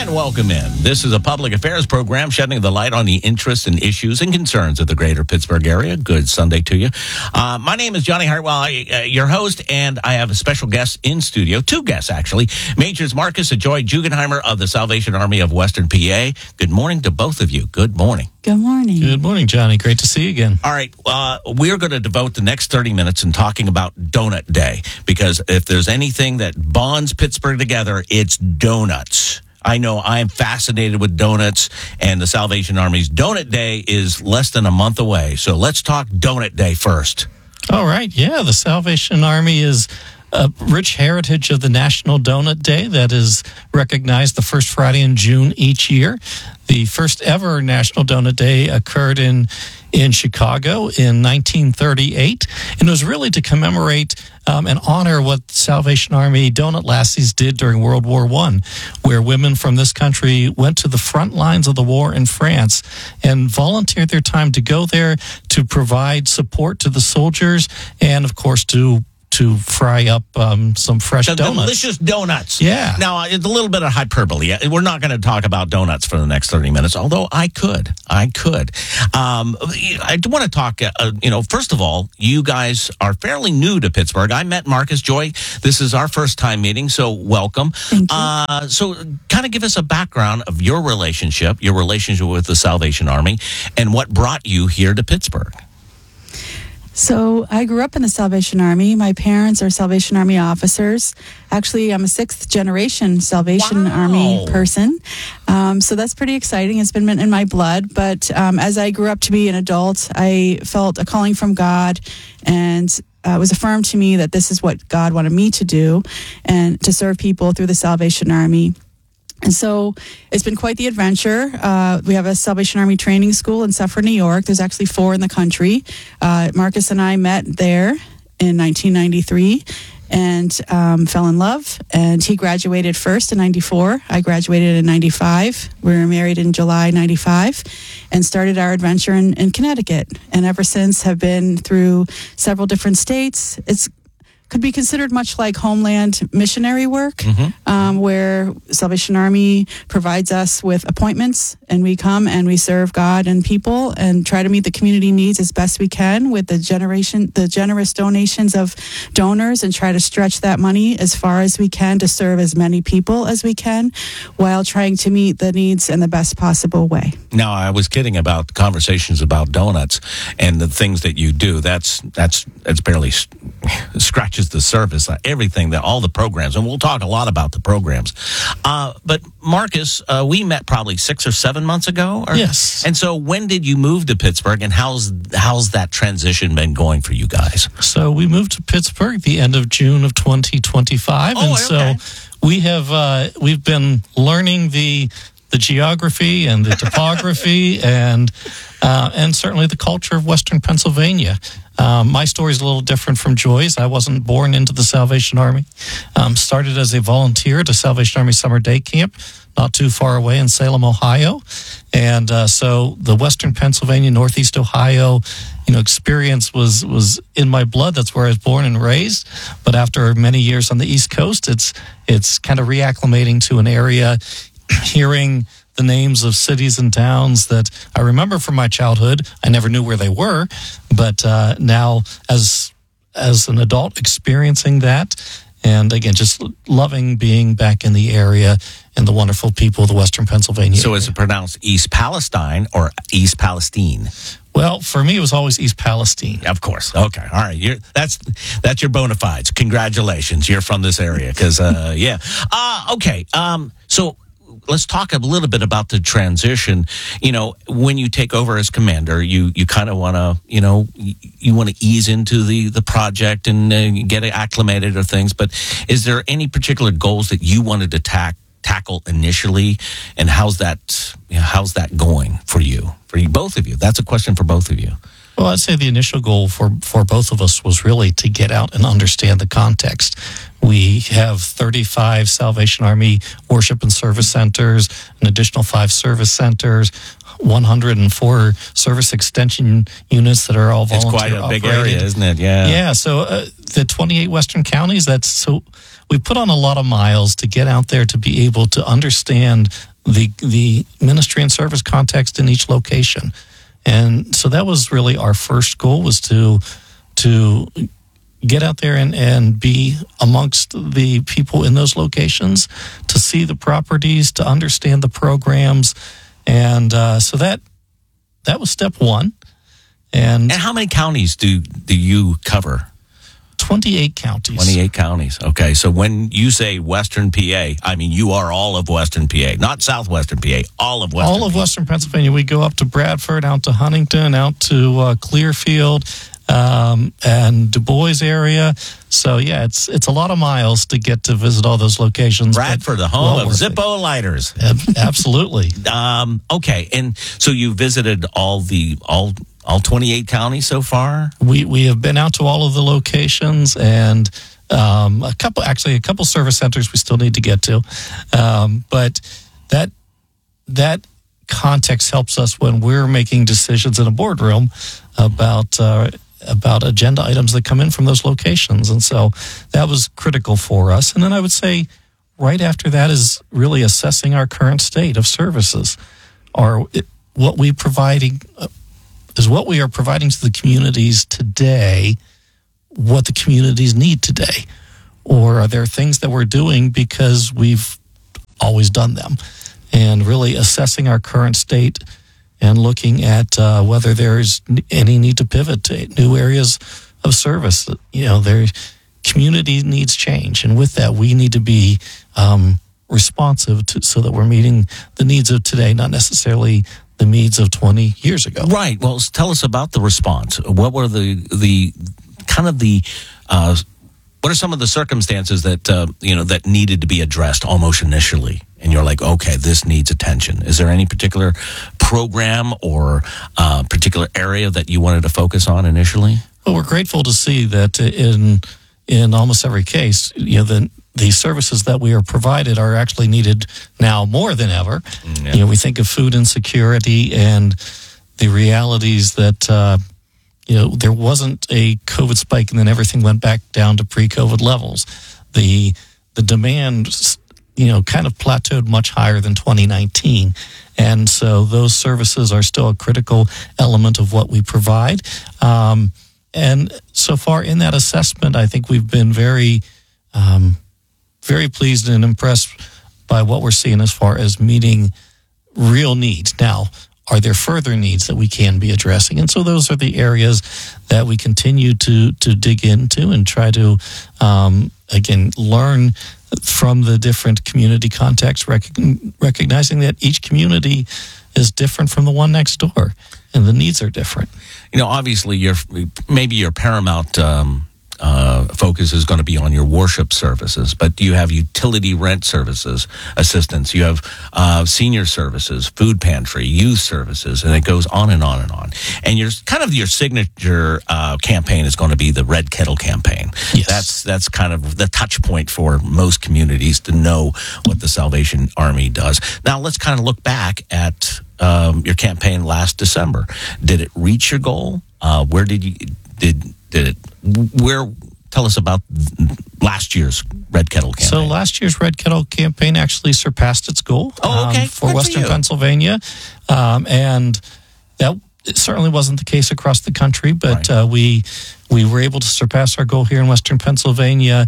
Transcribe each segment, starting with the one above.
And welcome in. This is a public affairs program shedding the light on the interests and issues and concerns of the greater Pittsburgh area. Good Sunday to you. My name is Johnny Hartwell, your host, and I have a special guest in studio. Two guests, actually. Majors Marcus and Joy Jugenheimer of the Salvation Army of Western PA. Good morning to both of you. Good morning. Good morning. Good morning, Johnny. Great to see you again. All right. We're going to devote the next 30 minutes in talking about Donut Day, because if there's anything that bonds Pittsburgh together, it's donuts. I know I'm fascinated with donuts, and the Salvation Army's Donut Day is less than a month away. So let's talk Donut Day first. All right. Yeah, the Salvation Army is a rich heritage of the National Donut Day that is recognized the first Friday in June each year. The first ever National Donut Day occurred in Chicago in 1938, and it was really to commemorate and honor what Salvation Army donut lassies did during World War I, where women from this country went to the front lines of the war in France and volunteered their time to go there to provide support to the soldiers and, of course, to fry up some fresh donuts. Delicious donuts. Yeah. Now, it's a little bit of hyperbole. We're not going to talk about donuts for the next 30 minutes, although I could. I want to talk, first of all, you guys are fairly new to Pittsburgh. I met Marcus, Joy. This is our first time meeting, so welcome. Thank you. So kind of give us a background of your relationship with the Salvation Army, and what brought you here to Pittsburgh. So I grew up in the Salvation Army. My parents are Salvation Army officers. Actually, I'm a sixth-generation Salvation Army person. So that's pretty exciting. It's been in my blood. But as I grew up to be an adult, I felt a calling from God, and it was affirmed to me that this is what God wanted me to do, and to serve people through the Salvation Army. And so it's been quite the adventure. We have a Salvation Army training school in Suffern, New York. There's actually 4 in the country. Marcus and I met there in 1993 and fell in love. And he graduated first in 94. I graduated in 95. We were married in July 95 and started our adventure in Connecticut. And ever since have been through several different states. Could be considered much like homeland missionary work, where Salvation Army provides us with appointments, and we come and we serve God and people and try to meet the community needs as best we can with the generous donations of donors, and try to stretch that money as far as we can to serve as many people as we can, while trying to meet the needs in the best possible way. Now, I was kidding about conversations about donuts and the things that you do. That's barely scratches the surface. Everything, all the programs, and we'll talk a lot about the programs. But Marcus, we met probably 6 or 7 months ago. Yes. And so, when did you move to Pittsburgh, and how's that transition been going for you guys? So we moved to Pittsburgh at the end of June of 2025, okay. So we've been learning the geography and the topography and certainly the culture of Western Pennsylvania. My story is a little different from Joy's. I wasn't born into the Salvation Army. Started as a volunteer at a Salvation Army summer day camp not too far away in Salem, Ohio. And so the Western Pennsylvania, Northeast Ohio, experience was in my blood. That's where I was born and raised. But after many years on the East Coast, it's kind of reacclimating to an area, hearing the names of cities and towns that I remember from my childhood. I never knew where they were, but now as an adult experiencing that, and again, just loving being back in the area and the wonderful people of the Western Pennsylvania So area. is it pronounced East Palestine or East Palestine? Well, for me, it was always East Palestine. Of course. Okay. All right. That's your bona fides. Congratulations. You're from this area. Because, yeah. Okay. So let's talk a little bit about the transition. When you take over as commander, you kind of want to, you want to ease into the project and get acclimated or things. But is there any particular goals that you wanted to tackle initially, and how's that going for you, both of you? That's a question for both of you. Well, I'd say the initial goal for both of us was really to get out and understand the context. We have 35 Salvation Army worship and service centers, an additional 5 service centers, 104 service extension units that are all volunteer It's quite a big operated. area, isn't it? Yeah. Yeah, so the 28 Western counties, we put on a lot of miles to get out there to be able to understand the ministry and service context in each location. And so that was really our first goal, was to get out there and be amongst the people in those locations, to see the properties, to understand the programs. And so that was step one. And how many counties do you cover? 28 counties. 28 counties. Okay. So when you say Western PA, I mean, you are all of Western PA, not Southwestern PA, all of Western All of Western Pennsylvania. We go up to Bradford, out to Huntington, out to Clearfield, and Du Bois area. So, yeah, it's a lot of miles to get to visit all those locations. Bradford, the home of Zippo lighters. Absolutely. Okay. And so you visited all 28 counties so far? We have been out to all of the locations, and a couple service centers we still need to get to. But that context helps us when we're making decisions in a boardroom about agenda items that come in from those locations. And so that was critical for us. And then I would say right after that is really assessing our current state of services. What we are providing to the communities today, what the communities need today? Or are there things that we're doing because we've always done them? And really assessing our current state and looking at whether there's any need to pivot to new areas of service. Their community needs change. And with that, we need to be responsive so that we're meeting the needs of today, not necessarily the needs of 20 years ago. Right. Well, tell us about the response. What were what are some of the circumstances that that needed to be addressed almost initially? And you're like, okay, this needs attention. Is there any particular program or particular area that you wanted to focus on initially? Well, we're grateful to see that in almost every case, the services that we are provided are actually needed now more than ever. Yeah. We think of food insecurity and the realities that, there wasn't a COVID spike and then everything went back down to pre-COVID levels. The demand, kind of plateaued much higher than 2019. And so those services are still a critical element of what we provide. And so far in that assessment, I think we've been very pleased and impressed by what we're seeing as far as meeting real needs. Now, are there further needs that we can be addressing? And so those are the areas that we continue to dig into and try to, again, learn from the different community contexts, recognizing that each community is different from the one next door and the needs are different. Obviously, your paramount focus is going to be on your worship services, but you have utility rent services, assistance, you have senior services, food pantry, youth services, and it goes on and on and on. And your signature campaign is going to be the Red Kettle campaign. Yes. That's kind of the touch point for most communities to know what the Salvation Army does. Now let's kind of look back at your campaign last December. Did it reach your goal? Where did it? Tell us about last year's Red Kettle campaign. So last year's Red Kettle campaign actually surpassed its goal for Western Pennsylvania. And that certainly wasn't the case across the country, but right. We were able to surpass our goal here in Western Pennsylvania.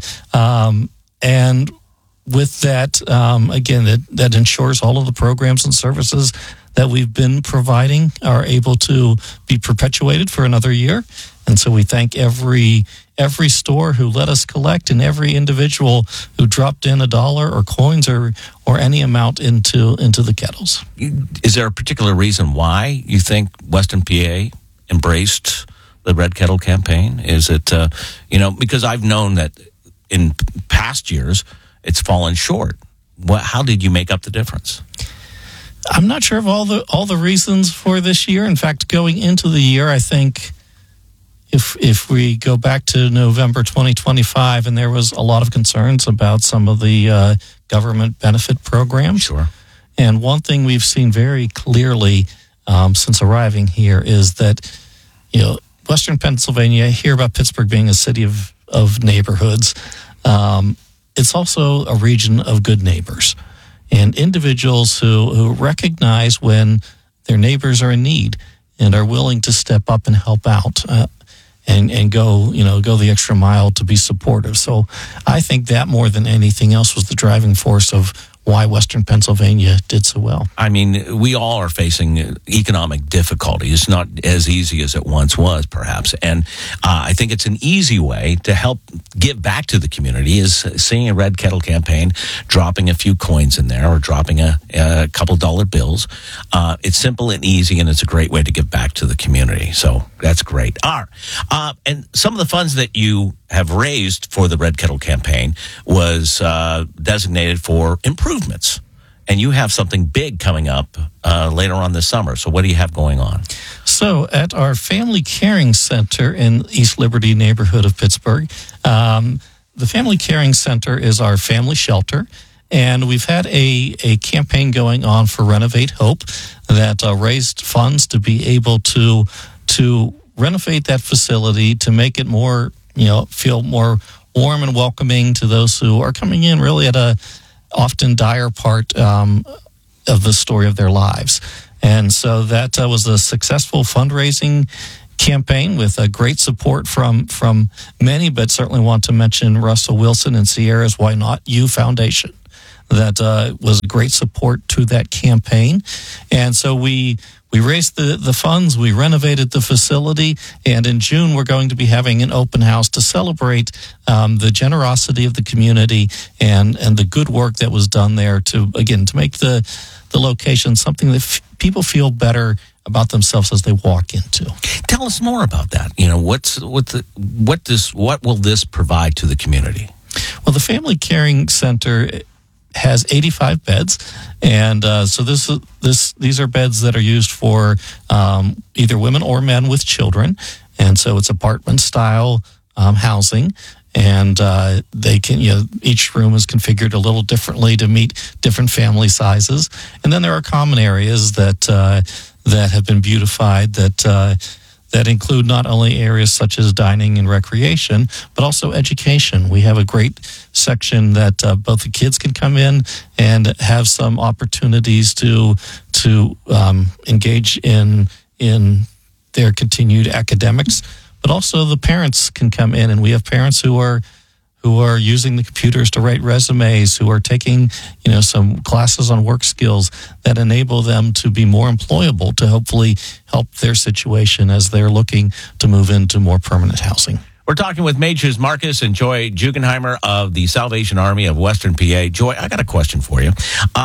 And with that, again, that ensures all of the programs and services that we've been providing are able to be perpetuated for another year. And so we thank every store who let us collect and every individual who dropped in $1 or coins or any amount into the kettles. Is there a particular reason why you think Western PA embraced the Red Kettle campaign? Is it, because I've known that in past years it's fallen short. How did you make up the difference? I'm not sure of all the reasons for this year. In fact, going into the year, I think if we go back to November 2025, and there was a lot of concerns about some of the government benefit programs. Sure. And one thing we've seen very clearly since arriving here is that, Western Pennsylvania, hear about Pittsburgh being a city of neighborhoods. it's also a region of good neighbors and individuals who recognize when their neighbors are in need and are willing to step up and help out and go the extra mile to be supportive. So I think that more than anything else was the driving force of why Western Pennsylvania did so well. I mean, we all are facing economic difficulty. It's not as easy as it once was, perhaps. And I think it's an easy way to help give back to the community is seeing a Red Kettle campaign, dropping a few coins in there or dropping a couple dollar bills. It's simple and easy, and it's a great way to give back to the community. So that's great. And some of the funds that you have raised for the Red Kettle campaign was designated for improvements. And you have something big coming up later on this summer. So what do you have going on? So at our Family Caring Center in East Liberty neighborhood of Pittsburgh, the Family Caring Center is our family shelter. And we've had a campaign going on for Renovate Hope that raised funds to be able to renovate that facility to make it more, feel more warm and welcoming to those who are coming in really at a often dire part of the story of their lives. And so that was a successful fundraising campaign with a great support from many, but certainly want to mention Russell Wilson and Sierra's Why Not You Foundation. That was great support to that campaign. And so we raised the funds, we renovated the facility, and in June we're going to be having an open house to celebrate the generosity of the community and the good work that was done there to make the location something that people feel better about themselves as they walk into. Tell us more about that. What will this provide to the community? Well, the Family Caring Center has 85 beds, and so these are beds that are used for either women or men with children, and so it's apartment style housing, and they can each room is configured a little differently to meet different family sizes, and then there are common areas that have been beautified that include not only areas such as dining and recreation, but also education. We have a great section that both the kids can come in and have some opportunities to engage in their continued academics, but also the parents can come in, and we have parents who are using the computers to write resumes, who are taking, some classes on work skills that enable them to be more employable to hopefully help their situation as they're looking to move into more permanent housing. We're talking with Majors Marcus and Joy Jugenheimer of the Salvation Army of Western PA. Joy, I got a question for you.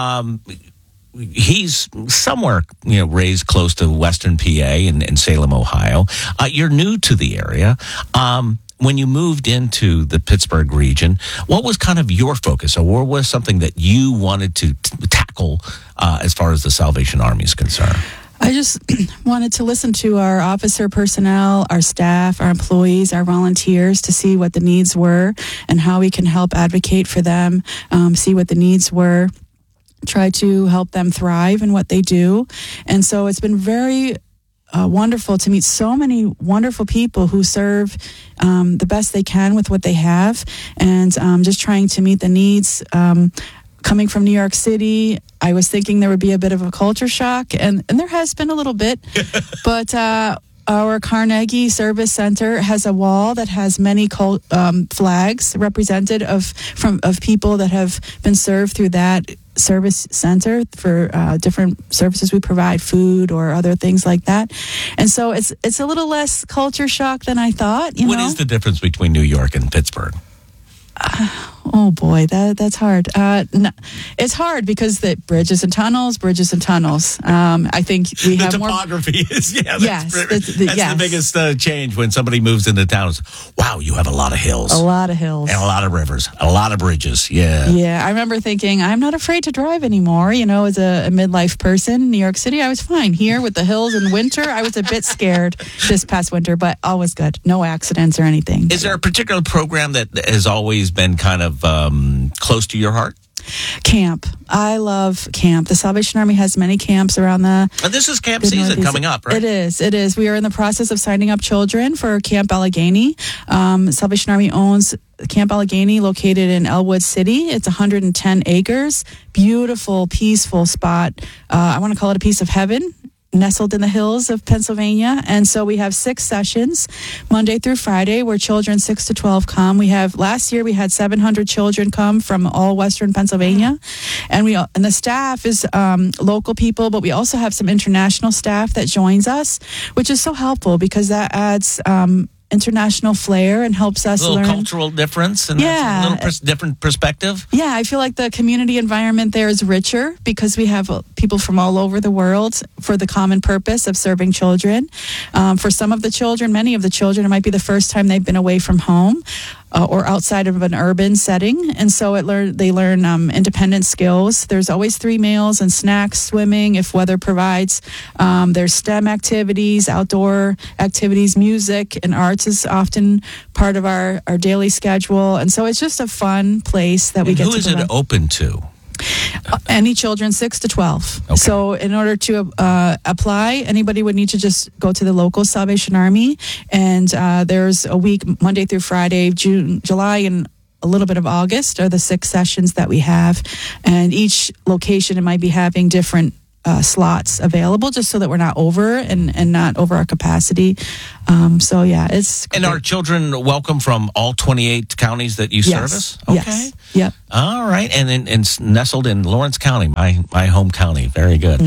He's somewhere, raised close to Western PA in Salem, Ohio. You're new to the area. When you moved into the Pittsburgh region, what was kind of your focus, or what was something that you wanted to tackle as far as the Salvation Army is concerned? I just wanted to listen to our officer personnel, our staff, our employees, our volunteers to see what the needs were and how we can help advocate for them, see what the needs were, try to help them thrive in what they do. And so it's been very wonderful to meet so many wonderful people who serve the best they can with what they have, and just trying to meet the needs. Coming from New York City, I was thinking there would be a bit of a culture shock, and there has been a little bit, but our Carnegie Service Center has a wall that has many flags represented of people that have been served through that service center for different services we provide, food or other things like that. And so it's a little less culture shock than I thought. What is the difference between New York and Pittsburgh? Oh boy, that's hard. It's hard because the bridges and tunnels. I think we have more. The topography is that's the biggest change when somebody moves into town. Wow, you have a lot of hills, and a lot of rivers, a lot of bridges. Yeah. I remember thinking I'm not afraid to drive anymore. As a midlife person, New York City, I was fine. Here with the hills in winter, I was a bit scared this past winter, but always good. No accidents or anything. Is there a particular program that has always been kind of close to your heart? Camp. I love camp. The Salvation Army has many camps around the. And this is camp season Northeast. coming up, right? It is. It is. We are in the process of signing up children for Camp Allegheny. Salvation Army owns Camp Allegheny, located in Elwood City. It's 110 acres. Beautiful, peaceful spot. I want to call it a piece of heaven, nestled in the hills of Pennsylvania. And so we have 6 sessions, Monday through Friday, where children 6 to 12 come. Last year we had 700 children come from all Western Pennsylvania. And the staff is local people, but we also have some international staff that joins us, which is so helpful because that adds international flair and helps us a little learn cultural difference and Yeah. a little different perspective. Yeah, I feel like the community environment there is richer because we have people from all over the world for the common purpose of serving children. For some of the children, many of the children, it might be the first time they've been away from home or outside of an urban setting. And so they learn independent skills. There's always 3 meals and snacks, swimming if weather provides. There's STEM activities, outdoor activities, music and arts is often part of our daily schedule. And so it's just a fun place that we get to Who is provide. it open to? Any children 6 to 12. Okay. So in order to apply, anybody would need to just go to the local Salvation Army. And there's a week, Monday through Friday, June, July, and a little bit of August are the 6 sessions that we have. And each location, it might be having different slots available just so that we're not over and not over our capacity. So yeah, it's And great. are children welcome from all 28 counties that you service? Yes. Yep. All right. And it's nestled in Lawrence County, my home county. Very good.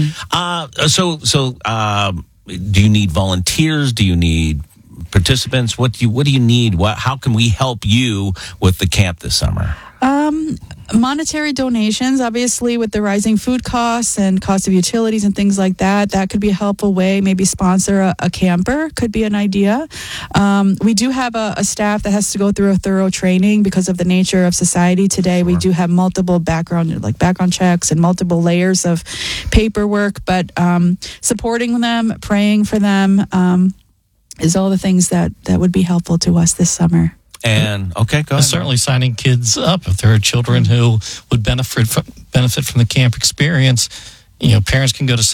So do you need volunteers? Do you need participants? What do you need? How can we help you with the camp this summer? Monetary donations, obviously, with the rising food costs and cost of utilities and things like that, that could be a helpful way. Maybe sponsor a camper could be an idea. We do have a staff that has to go through a thorough training because of the nature of society today. Sure. We do have multiple background checks and multiple layers of paperwork, but supporting them, praying for them is all the things that would be helpful to us this summer. And okay, go ahead. Certainly signing kids up if there are children who would benefit from the camp experience. Parents can go to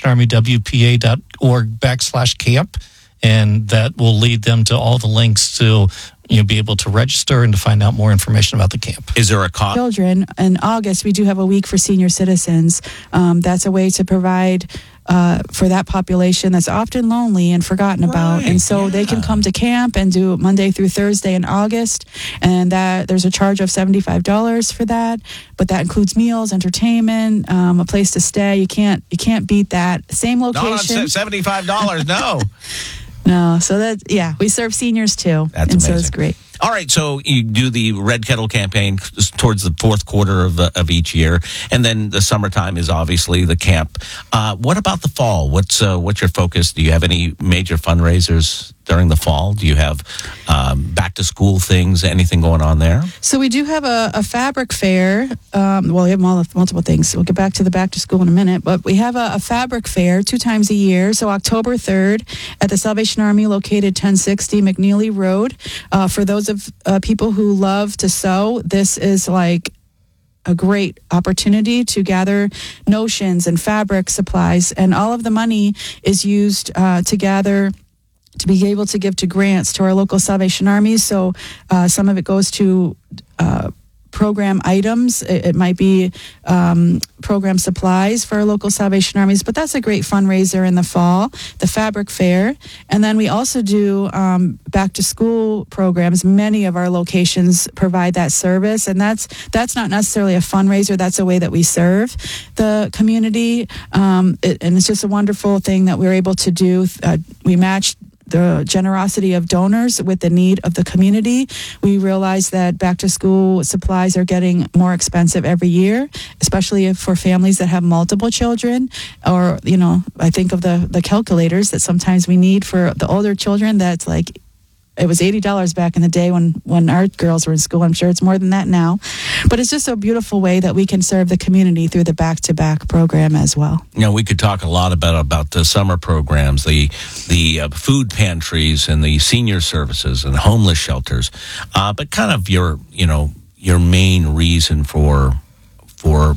salvationarmywpa.org/camp, and that will lead them to all the links to be able to register and to find out more information about the camp. Is there a cost? Children, in August, we do have a week for senior citizens. That's a way to provide for that population that's often lonely and forgotten about. And so they can come to camp and do Monday through Thursday in August. And that there's a charge of $75 for that. But that includes meals, entertainment, a place to stay. You can't beat that. Same location. No, $75, no. No, so we serve seniors too. That's and amazing. So it's great. All right, so you do the Red Kettle campaign towards the fourth quarter of each year, and then the summertime is obviously the camp. What about the fall? What's your focus? Do you have any major fundraisers during the fall? Do you have back to school things? Anything going on there? So we do have a fabric fair. We have multiple things. We'll get back to the back to school in a minute, but we have a fabric fair 2 times a year. So October 3rd at the Salvation Army located 1060 McNeely Road. For those of people who love to sew, this is like a great opportunity to gather notions and fabric supplies, and all of the money is used to be able to give to grants to our local Salvation Armies. So some of it goes to program items. It might be program supplies for our local Salvation Armies, but that's a great fundraiser in the fall, the fabric fair. And then we also do back to school programs. Many of our locations provide that service, and that's not necessarily a fundraiser. That's a way that we serve the community. And it's just a wonderful thing that we're able to do. We match the generosity of donors with the need of the community. We realize that back to school supplies are getting more expensive every year, especially for families that have multiple children. Or, I think of the calculators that sometimes we need for the older children. That's like, it was $80 back in the day when our girls were in school. I'm sure it's more than that now. But it's just a beautiful way that we can serve the community through the back-to-back program as well. We could talk a lot about the summer programs, the food pantries and the senior services and homeless shelters. But kind of your main reason for for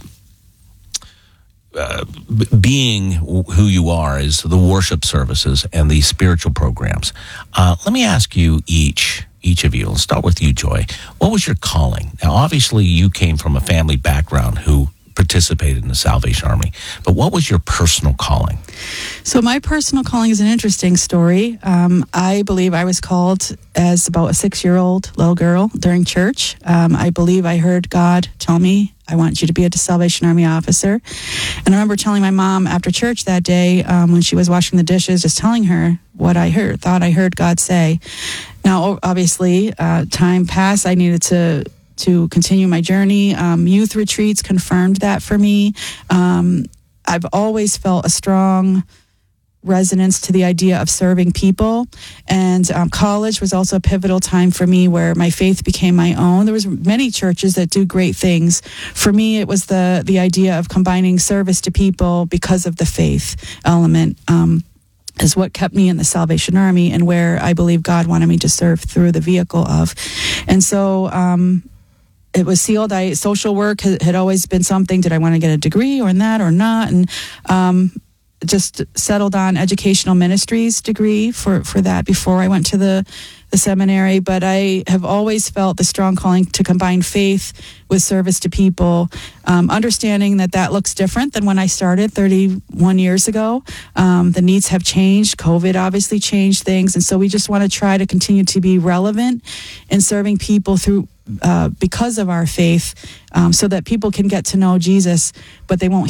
being who you are is the worship services and the spiritual programs. Let me ask you each of you. Let's start with you, Joy. What was your calling? Now, obviously, you came from a family background who participated in the Salvation Army, but what was your personal calling? So my personal calling is an interesting story. I believe I was called as about a 6-year-old little girl during church. I believe I heard God tell me, I want you to be a Salvation Army officer. And I remember telling my mom after church that day, when she was washing the dishes, just telling her what I thought I heard God say. Now, obviously, time passed. I needed to continue my journey. Youth retreats confirmed that for me. I've always felt a strong resonance to the idea of serving people, and college was also a pivotal time for me where my faith became my own. There was many churches that do great things. For me, it was the idea of combining service to people because of the faith element. Is what kept me in the Salvation Army and where I believe God wanted me to serve through the vehicle of. And so it was sealed. Social work had always been something. Did I want to get a degree or in that or not? And just settled on educational ministries degree for that before I went to the seminary. But I have always felt the strong calling to combine faith with service to people, understanding that looks different than when I started 31 years ago. The needs have changed. COVID obviously changed things. And so we just want to try to continue to be relevant in serving people through because of our faith, so that people can get to know Jesus, but they won't